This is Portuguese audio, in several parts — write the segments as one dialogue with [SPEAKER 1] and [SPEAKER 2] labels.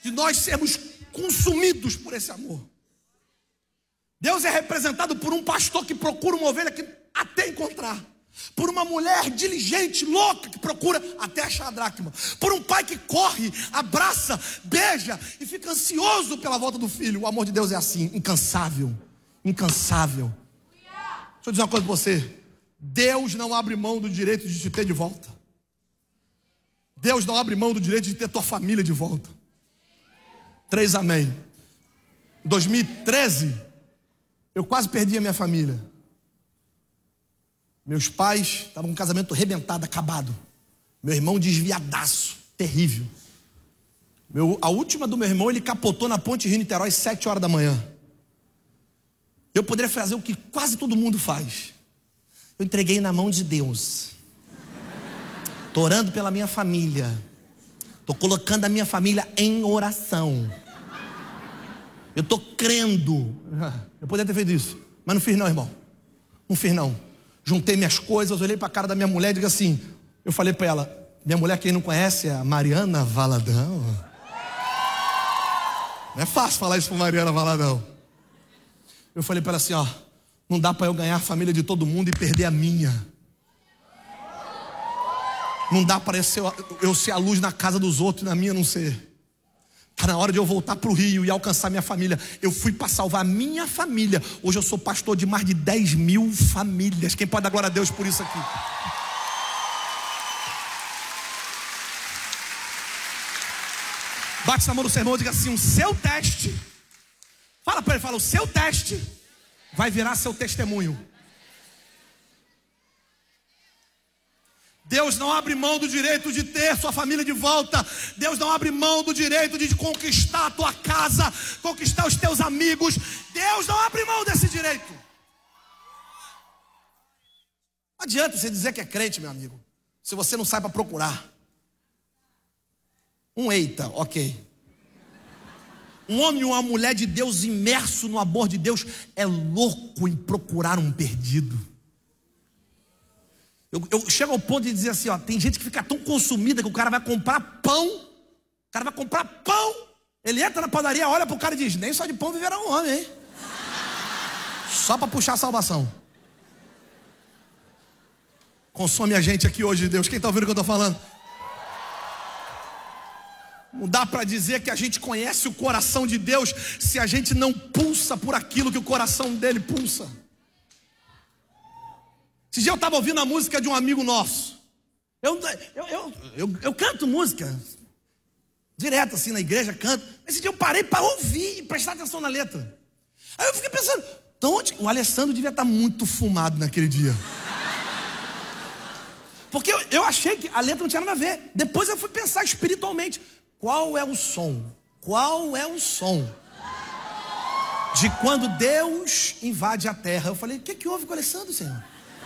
[SPEAKER 1] de nós sermos consumidos por esse amor. Deus é representado por um pastor que procura uma ovelha até encontrar, por uma mulher diligente, louca, que procura até achar a dracma, por um pai que corre, abraça, beija e fica ansioso pela volta do filho. O amor de Deus é assim, incansável, incansável. Deixa eu dizer uma coisa para você: Deus não abre mão do direito de te ter de volta. Deus não abre mão do direito de ter tua família de volta. 3 amém. Em 2013, eu quase perdi a minha família. Meus pais estavam com um casamento arrebentado, acabado. Meu irmão desviadaço, terrível. A última do meu irmão, ele capotou na ponte Rio-Niterói às 7 horas da manhã. Eu poderia fazer o que quase todo mundo faz. Eu entreguei na mão de Deus. Estou orando pela minha família. Estou colocando a minha família em oração. Eu estou crendo. Eu poderia ter feito isso, mas não fiz não, irmão. Não fiz não. Juntei minhas coisas, olhei para a cara da minha mulher e digo assim, eu falei para ela, minha mulher, quem não conhece, é a Mariana Valadão. Não é fácil falar isso para Mariana Valadão. Eu falei para ela assim, ó, não dá para eu ganhar a família de todo mundo e perder a minha. Não dá para eu ser a luz na casa dos outros e na minha não ser. Está na hora de eu voltar para o Rio e alcançar minha família. Eu fui para salvar a minha família. Hoje eu sou pastor de mais de 10 mil famílias. Quem pode dar glória a Deus por isso aqui? Bate na mão do seu irmão e diga assim, o seu teste. Fala para ele, fala, o seu teste vai virar seu testemunho. Deus não abre mão do direito de ter sua família de volta. Deus não abre mão do direito de conquistar a tua casa, conquistar os teus amigos. Deus não abre mão desse direito. Não adianta você dizer que é crente, meu amigo, se você não sai para procurar. Eita, ok. Um homem e uma mulher de Deus imerso no amor de Deus é louco em procurar um perdido. Eu chego ao ponto de dizer assim, ó, tem gente que fica tão consumida que o cara vai comprar pão. O cara vai comprar pão. Ele entra na padaria, olha pro cara e diz, nem só de pão viverá um homem, hein? Só para puxar a salvação. Consome a gente aqui hoje, Deus. Quem está ouvindo o que eu estou falando? Não dá para dizer que a gente conhece o coração de Deus se a gente não pulsa por aquilo que o coração dele pulsa. Esse dia eu estava ouvindo a música de um amigo nosso. Eu canto música direto assim na igreja, canto. Esse dia eu parei para ouvir e prestar atenção na letra. Aí eu fiquei pensando, o Alessandro devia estar muito fumado naquele dia. Porque eu achei que a letra não tinha nada a ver. Depois eu fui pensar espiritualmente, qual é o som? Qual é o som de quando Deus invade a terra? Eu falei, o que houve com o Alessandro, Senhor?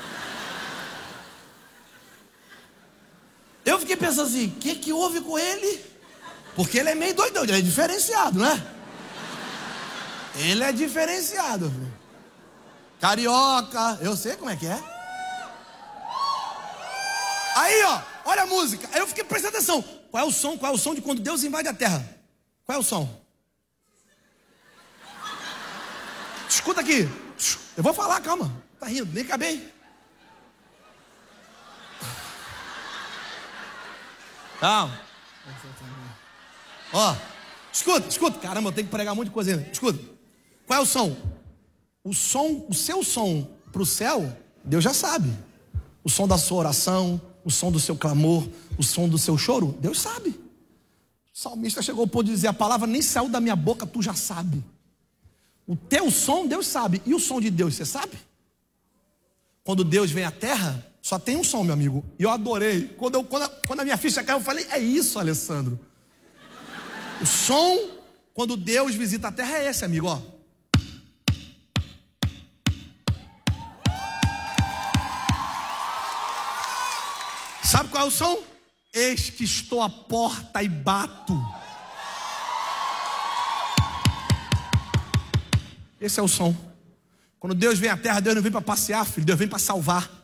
[SPEAKER 1] Eu fiquei pensando assim, o que houve com ele? Porque ele é meio doidão, ele é diferenciado, né? Ele é diferenciado. Carioca, eu sei como é que é. Aí, ó, olha a música. Aí eu fiquei prestando atenção. Qual é o som? Qual é o som de quando Deus invade a terra? Qual é o som? Escuta aqui. Eu vou falar, calma. Tá rindo, nem acabei. Calma. Ó, escuta. Caramba, eu tenho que pregar um monte de coisa ainda. Escuta. Qual é o som? O seu som para o céu, Deus já sabe. O som da sua oração, o som do seu clamor, o som do seu choro, Deus sabe. O salmista chegou ao ponto de dizer, a palavra nem saiu da minha boca, tu já sabe. O teu som, Deus sabe. E o som de Deus, você sabe? Quando Deus vem à terra, só tem um som, meu amigo. E eu adorei. Quando a minha ficha caiu, eu falei, é isso, Alessandro. O som, quando Deus visita a terra, é esse, amigo, ó. Sabe qual é o som? Eis que estou à porta e bato. Esse é o som. Quando Deus vem à terra, Deus não vem para passear, filho. Deus vem para salvar.